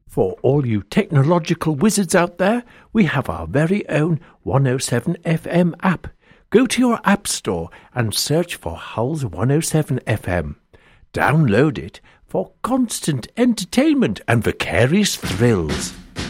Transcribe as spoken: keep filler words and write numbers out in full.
For all you technological wizards out there, we have our very own one oh seven F M app. Go to your app store and search for Hull's one oh seven F M. Download it for constant entertainment and vicarious thrills.